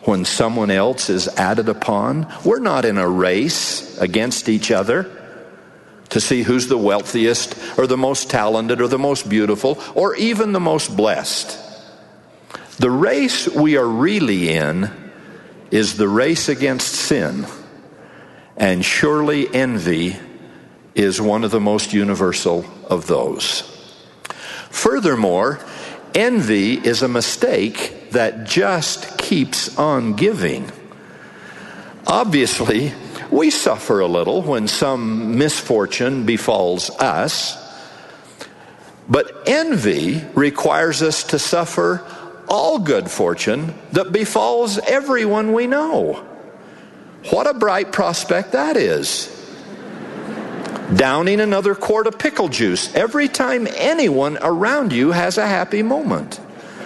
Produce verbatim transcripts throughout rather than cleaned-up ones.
when someone else is added upon. We're not in a race against each other to see who's the wealthiest or the most talented or the most beautiful or even the most blessed. The race we are really in is the race against sin, and surely envy is one of the most universal of those. Furthermore, envy is a mistake that just keeps on giving. Obviously, we suffer a little when some misfortune befalls us, but envy requires us to suffer all good fortune that befalls everyone we know. What a bright prospect that is. Downing another quart of pickle juice every time anyone around you has a happy moment.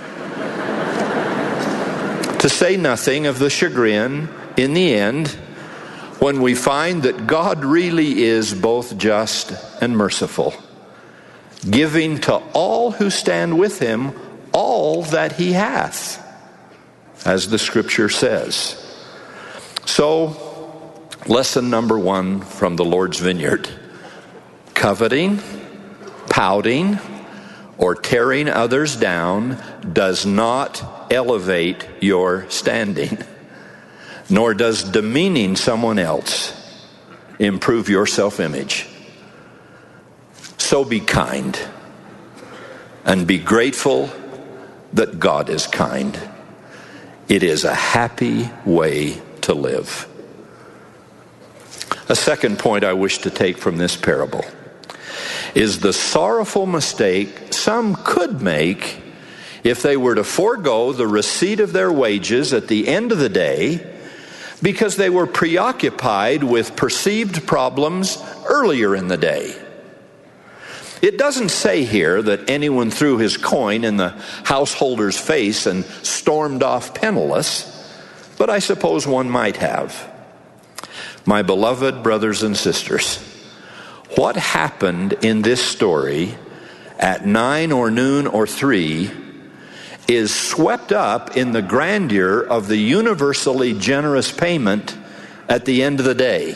To say nothing of the chagrin in the end when we find that God really is both just and merciful, giving to all who stand with him all that he hath, as the scripture says. So, lesson number one from the Lord's vineyard: coveting, pouting, or tearing others down does not elevate your standing, nor does demeaning someone else improve your self-image. So be kind and be grateful that God is kind. It is a happy way to live. A second point I wish to take from this parable is the sorrowful mistake some could make if they were to forego the receipt of their wages at the end of the day because they were preoccupied with perceived problems earlier in the day. It doesn't say here that anyone threw his coin in the householder's face and stormed off penniless, but I suppose one might have. My beloved brothers and sisters, what happened in this story at nine or noon or three is swept up in the grandeur of the universally generous payment at the end of the day.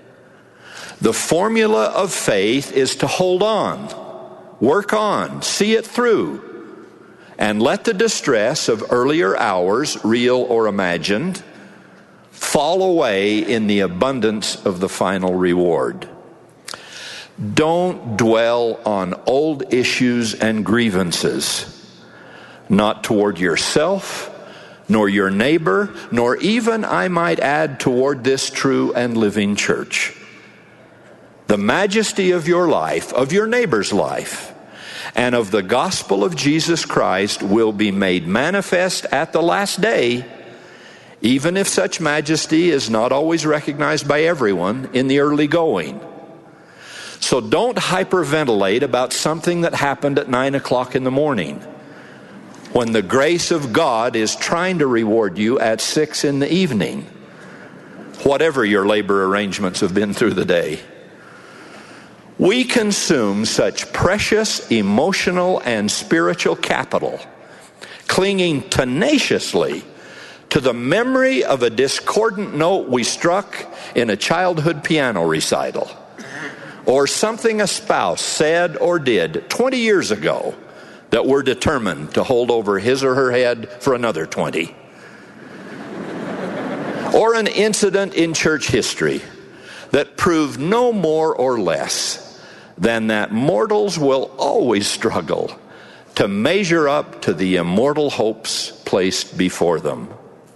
The formula of faith is to hold on, work on, see it through, and let the distress of earlier hours, real or imagined, fall away in the abundance of the final reward. Don't dwell on old issues and grievances, not toward yourself, nor your neighbor, nor even, I might add, toward this true and living church. The majesty of your life, of your neighbor's life, and of the gospel of Jesus Christ will be made manifest at the last day, even if such majesty is not always recognized by everyone in the early going. So don't hyperventilate about something that happened at nine o'clock in the morning, when the grace of God is trying to reward you at six in the evening, whatever your labor arrangements have been through the day. We consume such precious emotional and spiritual capital, clinging tenaciously to the memory of a discordant note we struck in a childhood piano recital, or something a spouse said or did twenty years ago that we're determined to hold over his or her head for another twenty. Or an incident in church history that proved no more or less than that mortals will always struggle to measure up to the immortal hopes placed before them.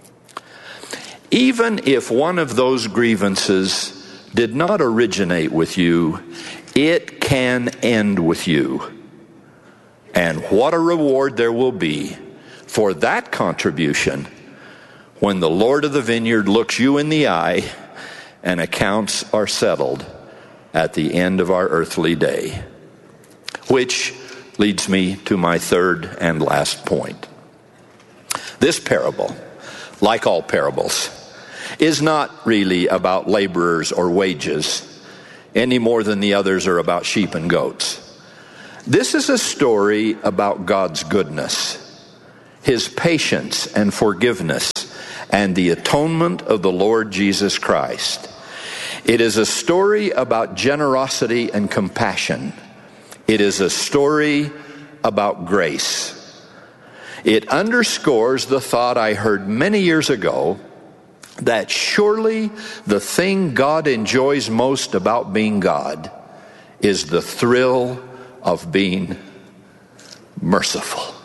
Even if one of those grievances did not originate with you, it can end with you. And what a reward there will be for that contribution when the Lord of the vineyard looks you in the eye and accounts are settled at the end of our earthly day. Which leads me to my third and last point. This parable, like all parables, is not really about laborers or wages, any more than the others are about sheep and goats. This is a story about God's goodness, his patience and forgiveness, and the atonement of the Lord Jesus Christ. It is a story about generosity and compassion. It is a story about grace. It underscores the thought I heard many years ago that surely the thing God enjoys most about being God is the thrill of being merciful.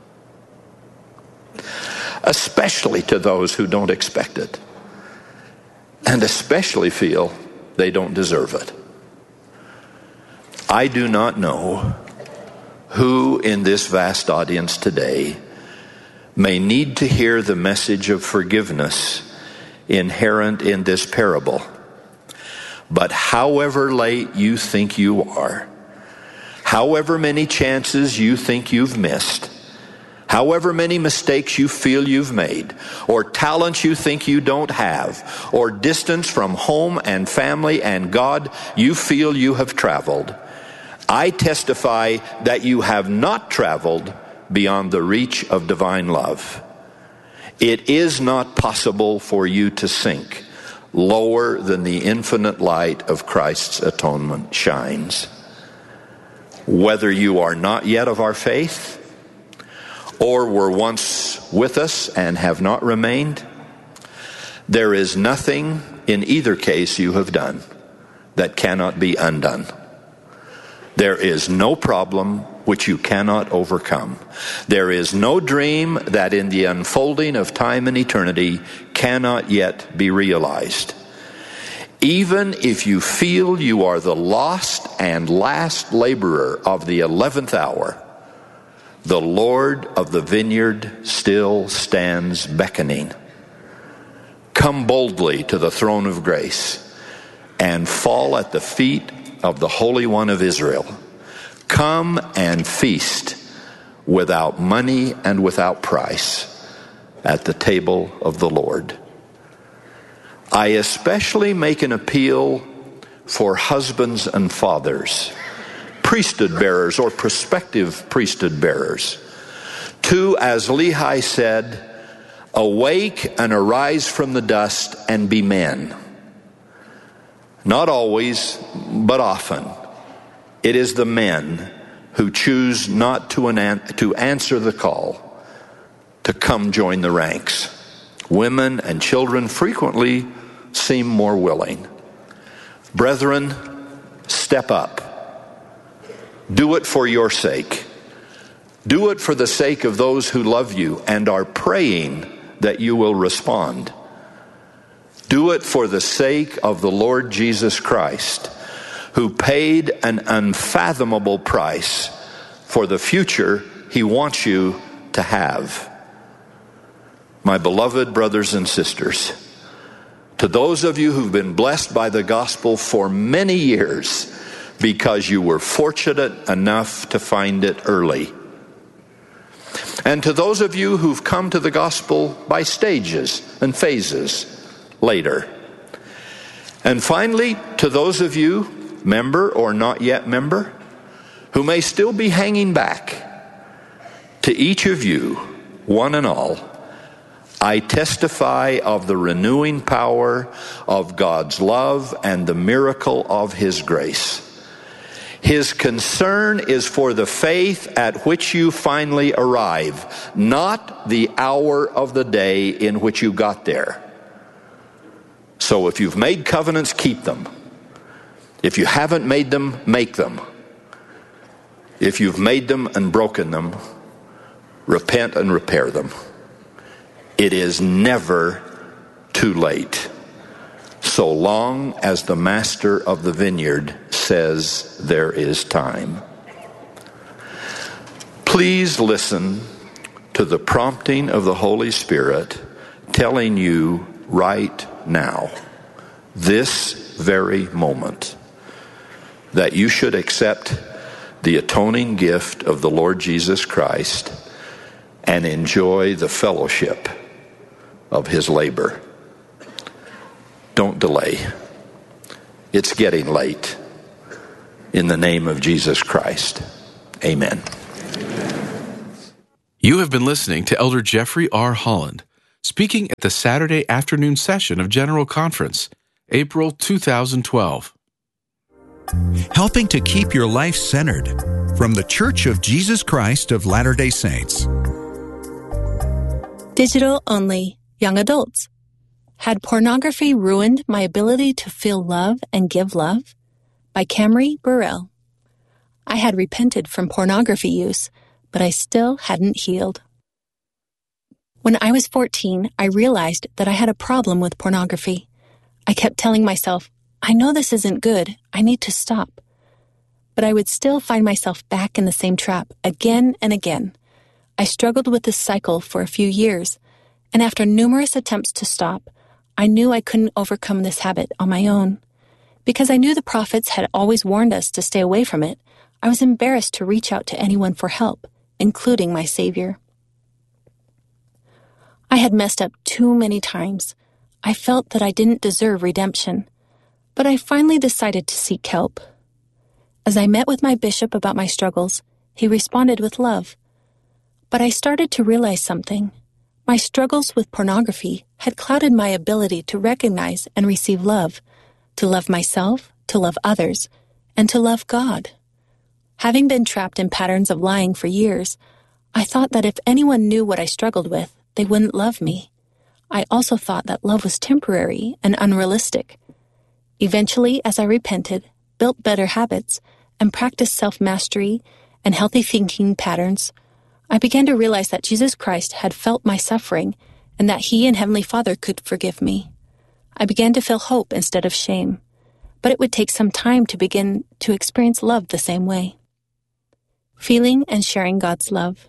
Especially to those who don't expect it, and especially feel they don't deserve it. I do not know who in this vast audience today may need to hear the message of forgiveness inherent in this parable. But however late you think you are, however many chances you think you've missed, however many mistakes you feel you've made, or talents you think you don't have, or distance from home and family and God you feel you have traveled, I testify that you have not traveled beyond the reach of divine love. It is not possible for you to sink lower than the infinite light of Christ's atonement shines. Whether you are not yet of our faith, or were once with us and have not remained, there is nothing in either case you have done that cannot be undone. There is no problem which you cannot overcome. There is no dream that in the unfolding of time and eternity cannot yet be realized. Even if you feel you are the lost and last laborer of the eleventh hour, the Lord of the vineyard still stands beckoning. Come boldly to the throne of grace and fall at the feet of the Holy One of Israel. Come and feast without money and without price at the table of the Lord. I especially make an appeal for husbands and fathers, priesthood bearers or prospective priesthood bearers, to, as Lehi said, awake and arise from the dust and be men. Not always, but often. It is the men who choose not to, an- to answer the call to come join the ranks. Women and children frequently seem more willing. Brethren, step up. Do it for your sake. Do it for the sake of those who love you and are praying that you will respond. Do it for the sake of the Lord Jesus Christ, who paid an unfathomable price for the future he wants you to have. My beloved brothers and sisters, to those of you who've been blessed by the gospel for many years because you were fortunate enough to find it early, and to those of you who've come to the gospel by stages and phases later, and finally to those of you, member or not yet member, who may still be hanging back, to each of you, one and all, I testify of the renewing power of God's love and the miracle of His grace. His concern is for the faith at which you finally arrive, not the hour of the day in which you got there. So if you've made covenants, keep them. If you haven't made them, make them. If you've made them and broken them, repent and repair them. It is never too late, so long as the master of the vineyard says there is time. Please listen to the prompting of the Holy Spirit telling you right now, this very moment, that you should accept the atoning gift of the Lord Jesus Christ and enjoy the fellowship of His labor. Don't delay. It's getting late. In the name of Jesus Christ, amen. You have been listening to Elder Jeffrey R. Holland, speaking at the Saturday afternoon session of General Conference, April two thousand twelve. Helping to keep your life centered, from the Church of Jesus Christ of Latter-day Saints. Digital-only young adults. Had pornography ruined my ability to feel love and give love? By Camry Burrell. I had repented from pornography use, but I still hadn't healed. When I was fourteen, I realized that I had a problem with pornography. I kept telling myself, I know this isn't good, I need to stop. But I would still find myself back in the same trap again and again. I struggled with this cycle for a few years, and after numerous attempts to stop, I knew I couldn't overcome this habit on my own. Because I knew the prophets had always warned us to stay away from it, I was embarrassed to reach out to anyone for help, including my Savior. I had messed up too many times. I felt that I didn't deserve redemption. But I finally decided to seek help. As I met with my bishop about my struggles, he responded with love. But I started to realize something. My struggles with pornography had clouded my ability to recognize and receive love, to love myself, to love others, and to love God. Having been trapped in patterns of lying for years, I thought that if anyone knew what I struggled with, they wouldn't love me. I also thought that love was temporary and unrealistic. Eventually, as I repented, built better habits, and practiced self-mastery and healthy thinking patterns, I began to realize that Jesus Christ had felt my suffering and that He and Heavenly Father could forgive me. I began to feel hope instead of shame, but it would take some time to begin to experience love the same way. Feeling and sharing God's love.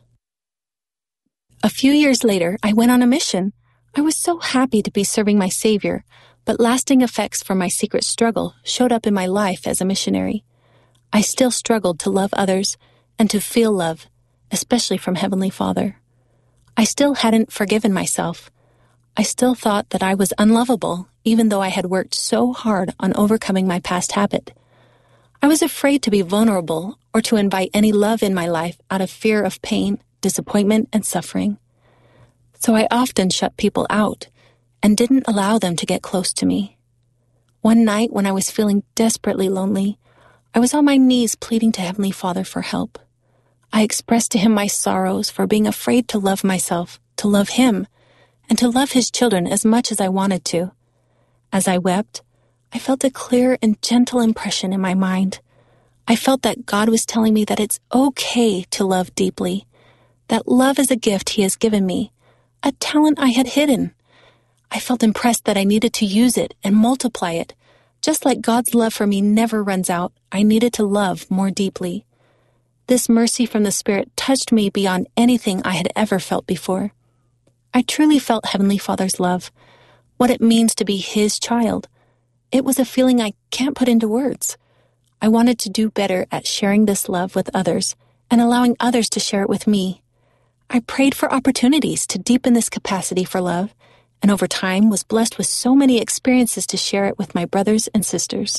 A few years later, I went on a mission. I was so happy to be serving my Savior, but lasting effects from my secret struggle showed up in my life as a missionary. I still struggled to love others and to feel love, especially from Heavenly Father. I still hadn't forgiven myself. I still thought that I was unlovable, even though I had worked so hard on overcoming my past habit. I was afraid to be vulnerable or to invite any love in my life out of fear of pain, disappointment, and suffering. So I often shut people out and didn't allow them to get close to me. One night when I was feeling desperately lonely, I was on my knees pleading to Heavenly Father for help. I expressed to Him my sorrows for being afraid to love myself, to love Him, and to love His children as much as I wanted to. As I wept, I felt a clear and gentle impression in my mind. I felt that God was telling me that it's okay to love deeply, that love is a gift He has given me, a talent I had hidden. I felt impressed that I needed to use it and multiply it. Just like God's love for me never runs out, I needed to love more deeply. This mercy from the Spirit touched me beyond anything I had ever felt before. I truly felt Heavenly Father's love, what it means to be His child. It was a feeling I can't put into words. I wanted to do better at sharing this love with others and allowing others to share it with me. I prayed for opportunities to deepen this capacity for love, and over time was blessed with so many experiences to share it with my brothers and sisters.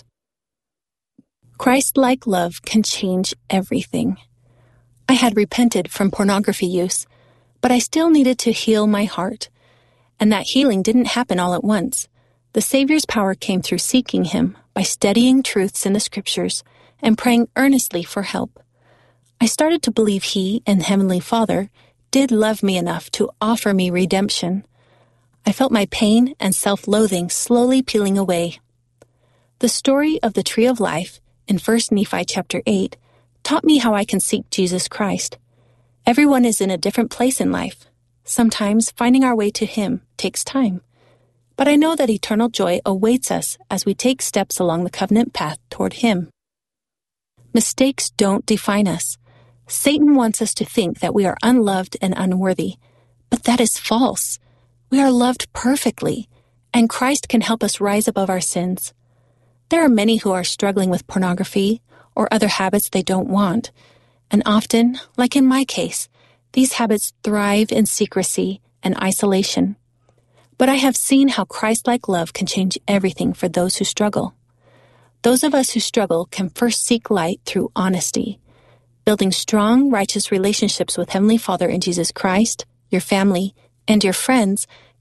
Christ-like love can change everything. I had repented from pornography use, but I still needed to heal my heart, and that healing didn't happen all at once. The Savior's power came through seeking Him by studying truths in the Scriptures and praying earnestly for help. I started to believe He and Heavenly Father did love me enough to offer me redemption. I felt my pain and self-loathing slowly peeling away. The story of the Tree of Life in First Nephi chapter eight taught me how I can seek Jesus Christ. Everyone is in a different place in life. Sometimes finding our way to Him takes time. But I know that eternal joy awaits us as we take steps along the covenant path toward Him. Mistakes don't define us. Satan wants us to think that we are unloved and unworthy, but that is false. We are loved perfectly, and Christ can help us rise above our sins. There are many who are struggling with pornography or other habits they don't want, and often, like in my case, these habits thrive in secrecy and isolation. But I have seen how Christ-like love can change everything for those who struggle. Those of us who struggle can first seek light through honesty. Building strong, righteous relationships with Heavenly Father in Jesus Christ, your family, and your friends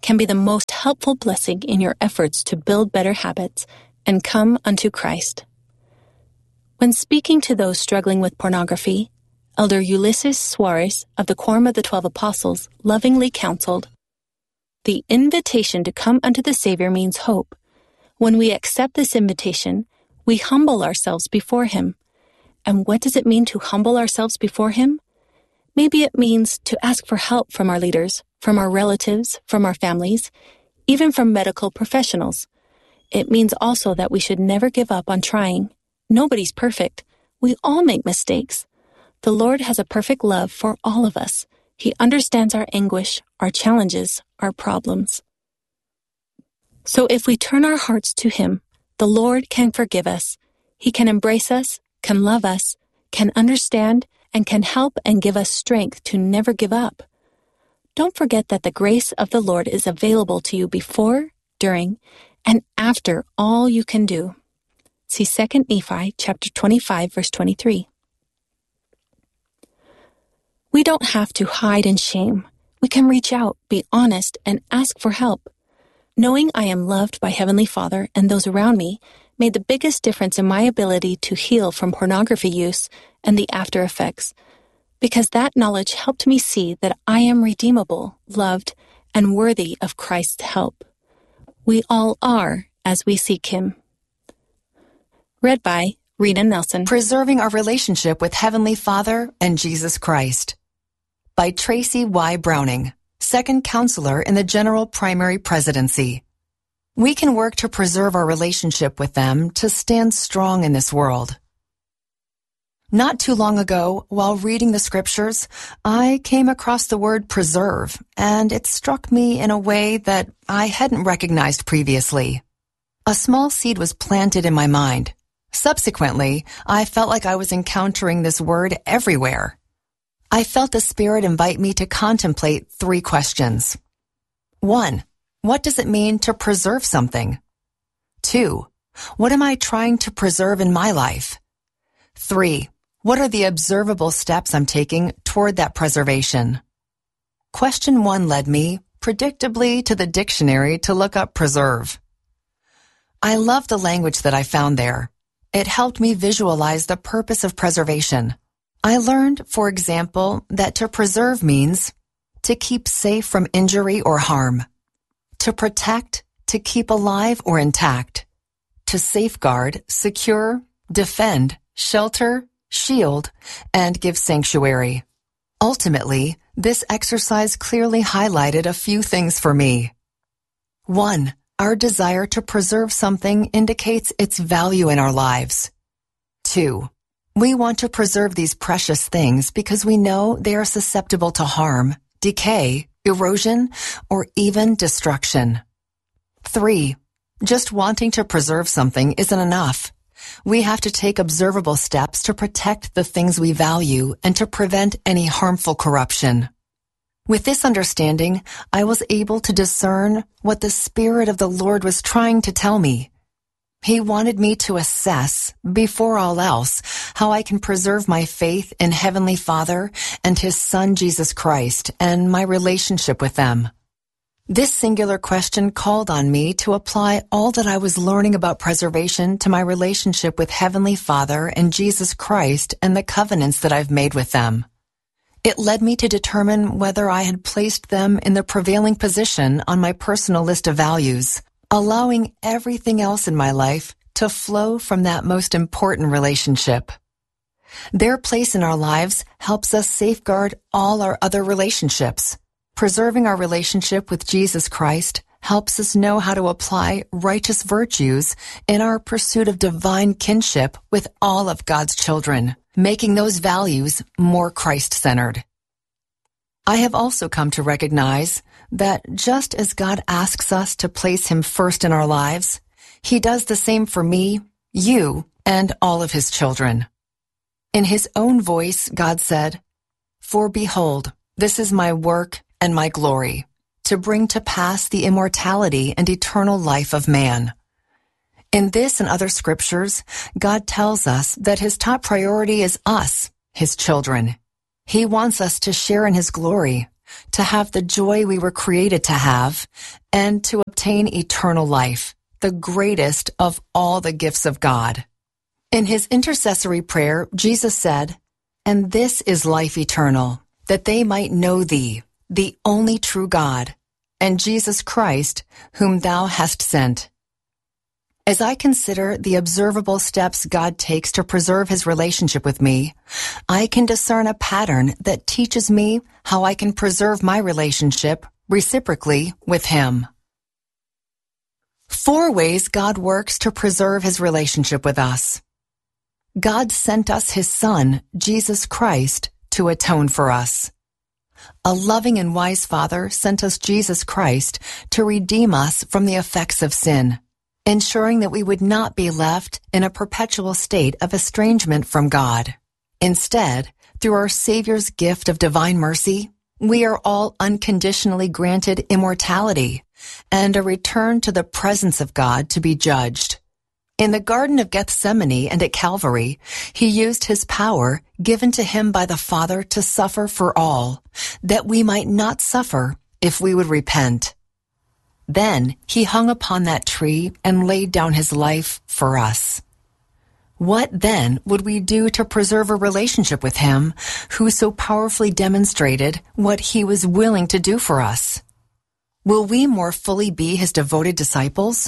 can be the most helpful blessing in your efforts to build better habits and come unto Christ. When speaking to those struggling with pornography, Elder Ulysses Suarez of the Quorum of the Twelve Apostles lovingly counseled, "The invitation to come unto the Savior means hope. When we accept this invitation, we humble ourselves before Him. And what does it mean to humble ourselves before Him? Maybe it means to ask for help from our leaders, from our relatives, from our families, even from medical professionals. It means also that we should never give up on trying. Nobody's perfect. We all make mistakes. The Lord has a perfect love for all of us. He understands our anguish, our challenges, our problems. So if we turn our hearts to Him, the Lord can forgive us. He can embrace us, can love us, can understand, and can help and give us strength to never give up. Don't forget that the grace of the Lord is available to you before, during, and after all you can do. See Second Nephi chapter twenty-five, verse twenty-three. We don't have to hide in shame. We can reach out, be honest, and ask for help. Knowing I am loved by Heavenly Father and those around me made the biggest difference in my ability to heal from pornography use and the after effects, because that knowledge helped me see that I am redeemable, loved, and worthy of Christ's help. We all are as we seek Him. Read by Rena Nelson. Preserving Our Relationship with Heavenly Father and Jesus Christ by Tracy Y. Browning, Second Counselor in the General Primary Presidency. We can work to preserve our relationship with them to stand strong in this world. Not too long ago, while reading the scriptures, I came across the word preserve, and it struck me in a way that I hadn't recognized previously. A small seed was planted in my mind. Subsequently, I felt like I was encountering this word everywhere. I felt the Spirit invite me to contemplate three questions. One, what does it mean to preserve something? Two, what am I trying to preserve in my life? Three, what are the observable steps I'm taking toward that preservation? Question one led me, predictably, to the dictionary to look up preserve. I love the language that I found there. It helped me visualize the purpose of preservation. I learned, for example, that to preserve means to keep safe from injury or harm, to protect, to keep alive or intact, to safeguard, secure, defend, shelter, shield, and give sanctuary. Ultimately, this exercise clearly highlighted a few things for me. One, our desire to preserve something indicates its value in our lives. Two, we want to preserve these precious things because we know they are susceptible to harm, decay, erosion, or even destruction. Three, just wanting to preserve something isn't enough. We have to take observable steps to protect the things we value and to prevent any harmful corruption. With this understanding, I was able to discern what the Spirit of the Lord was trying to tell me. He wanted me to assess, before all else, how I can preserve my faith in Heavenly Father and His Son Jesus Christ and my relationship with them. This singular question called on me to apply all that I was learning about preservation to my relationship with Heavenly Father and Jesus Christ and the covenants that I've made with them. It led me to determine whether I had placed them in the prevailing position on my personal list of values, allowing everything else in my life to flow from that most important relationship. Their place in our lives helps us safeguard all our other relationships. Preserving our relationship with Jesus Christ helps us know how to apply righteous virtues in our pursuit of divine kinship with all of God's children, making those values more Christ-centered. I have also come to recognize that just as God asks us to place Him first in our lives, He does the same for me, you, and all of His children. In His own voice, God said, "For behold, this is my work and my glory, to bring to pass the immortality and eternal life of man." In this and other scriptures, God tells us that His top priority is us, His children. He wants us to share in His glory, to have the joy we were created to have, and to obtain eternal life, the greatest of all the gifts of God. In his intercessory prayer, Jesus said, "And this is life eternal, that they might know thee, the only true God, and Jesus Christ, whom thou hast sent." As I consider the observable steps God takes to preserve his relationship with me, I can discern a pattern that teaches me how I can preserve my relationship reciprocally with him. Four ways God works to preserve his relationship with us. God sent us his Son, Jesus Christ, to atone for us. A loving and wise Father sent us Jesus Christ to redeem us from the effects of sin, ensuring that we would not be left in a perpetual state of estrangement from God. Instead, through our Savior's gift of divine mercy, we are all unconditionally granted immortality and a return to the presence of God to be judged. In the Garden of Gethsemane and at Calvary, he used his power given to him by the Father to suffer for all, that we might not suffer if we would repent. Then he hung upon that tree and laid down his life for us. What then would we do to preserve a relationship with him who so powerfully demonstrated what he was willing to do for us? Will we more fully be his devoted disciples?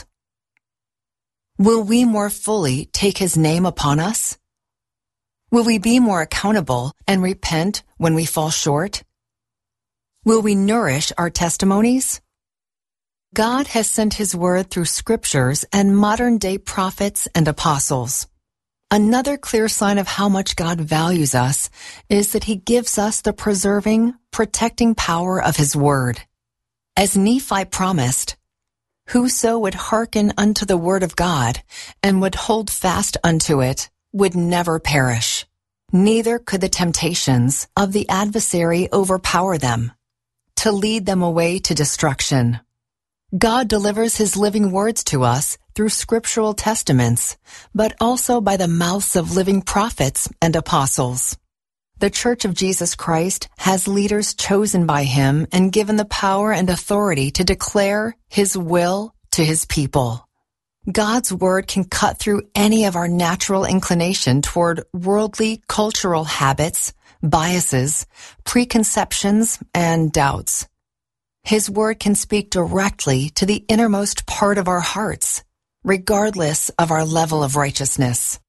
Will we more fully take his name upon us? Will we be more accountable and repent when we fall short? Will we nourish our testimonies? God has sent his word through scriptures and modern-day prophets and apostles. Another clear sign of how much God values us is that he gives us the preserving, protecting power of his word. As Nephi promised, "Whoso would hearken unto the word of God, and would hold fast unto it, would never perish. Neither could the temptations of the adversary overpower them, to lead them away to destruction." God delivers his living words to us through scriptural testaments, but also by the mouths of living prophets and apostles. The Church of Jesus Christ has leaders chosen by him and given the power and authority to declare his will to his people. God's word can cut through any of our natural inclination toward worldly cultural habits, biases, preconceptions, and doubts. His word can speak directly to the innermost part of our hearts, regardless of our level of righteousness.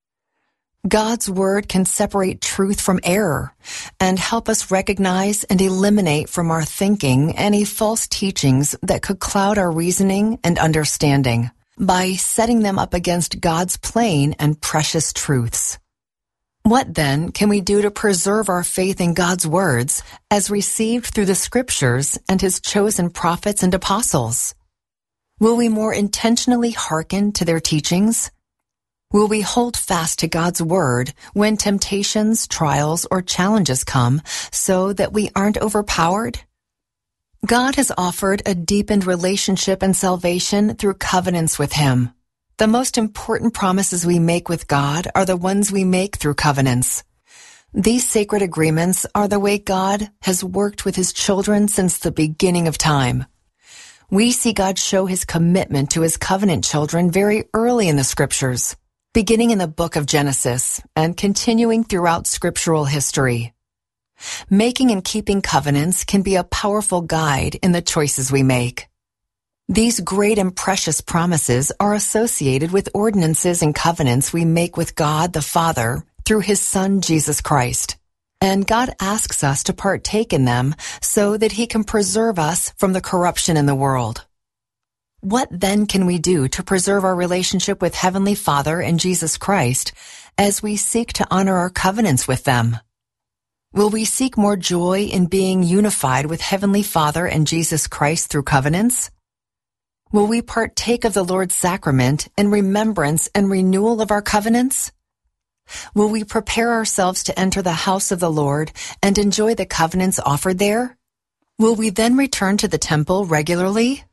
God's word can separate truth from error and help us recognize and eliminate from our thinking any false teachings that could cloud our reasoning and understanding by setting them up against God's plain and precious truths. What then can we do to preserve our faith in God's words as received through the scriptures and his chosen prophets and apostles? Will we more intentionally hearken to their teachings? Will we hold fast to God's word when temptations, trials, or challenges come so that we aren't overpowered? God has offered a deepened relationship and salvation through covenants with him. The most important promises we make with God are the ones we make through covenants. These sacred agreements are the way God has worked with his children since the beginning of time. We see God show his commitment to his covenant children very early in the scriptures, beginning in the book of Genesis and continuing throughout scriptural history. Making and keeping covenants can be a powerful guide in the choices we make. These great and precious promises are associated with ordinances and covenants we make with God the Father through his Son Jesus Christ. And God asks us to partake in them so that he can preserve us from the corruption in the world. What then can we do to preserve our relationship with Heavenly Father and Jesus Christ as we seek to honor our covenants with them? Will we seek more joy in being unified with Heavenly Father and Jesus Christ through covenants? Will we partake of the Lord's sacrament in remembrance and renewal of our covenants? Will we prepare ourselves to enter the house of the Lord and enjoy the covenants offered there? Will we then return to the temple regularly?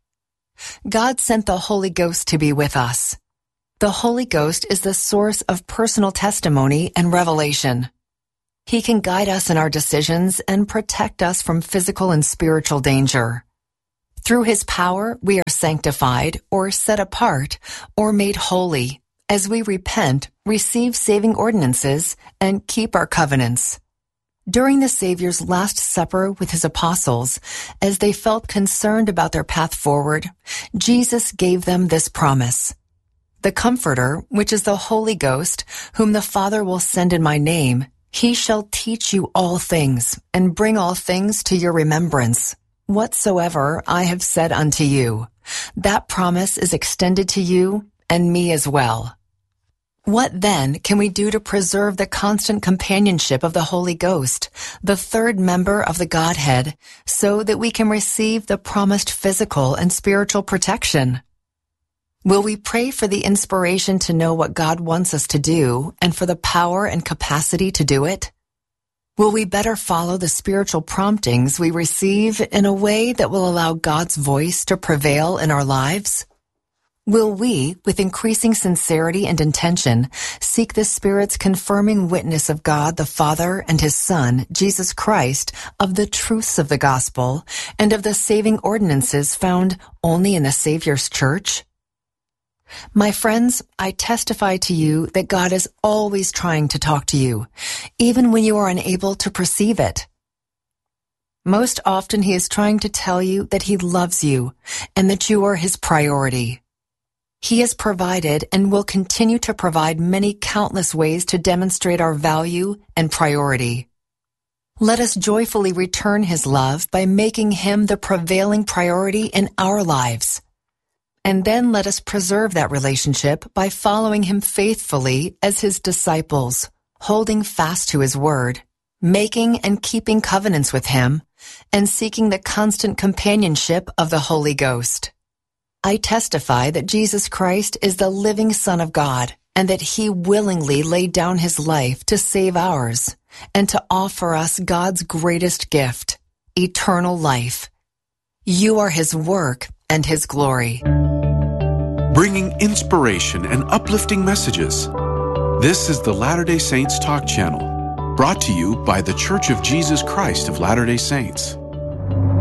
God sent the Holy Ghost to be with us. The Holy Ghost is the source of personal testimony and revelation. He can guide us in our decisions and protect us from physical and spiritual danger. Through His power, we are sanctified or set apart or made holy as we repent, receive saving ordinances, and keep our covenants. During the Savior's Last Supper with His apostles, as they felt concerned about their path forward, Jesus gave them this promise. The Comforter, which is the Holy Ghost, whom the Father will send in my name, He shall teach you all things, and bring all things to your remembrance, whatsoever I have said unto you. That promise is extended to you and me as well. What then can we do to preserve the constant companionship of the Holy Ghost, the third member of the Godhead, so that we can receive the promised physical and spiritual protection? Will we pray for the inspiration to know what God wants us to do and for the power and capacity to do it? Will we better follow the spiritual promptings we receive in a way that will allow God's voice to prevail in our lives? Will we, with increasing sincerity and intention, seek the Spirit's confirming witness of God the Father and His Son, Jesus Christ, of the truths of the gospel and of the saving ordinances found only in the Savior's church? My friends, I testify to you that God is always trying to talk to you, even when you are unable to perceive it. Most often He is trying to tell you that He loves you and that you are His priority. He has provided and will continue to provide many countless ways to demonstrate our value and priority. Let us joyfully return His love by making Him the prevailing priority in our lives. And then let us preserve that relationship by following Him faithfully as His disciples, holding fast to His word, making and keeping covenants with Him, and seeking the constant companionship of the Holy Ghost. I testify that Jesus Christ is the living Son of God, and that He willingly laid down His life to save ours, and to offer us God's greatest gift, eternal life. You are His work and His glory. Bringing inspiration and uplifting messages. This is the Latter-day Saints Talk Channel, brought to you by The Church of Jesus Christ of Latter-day Saints.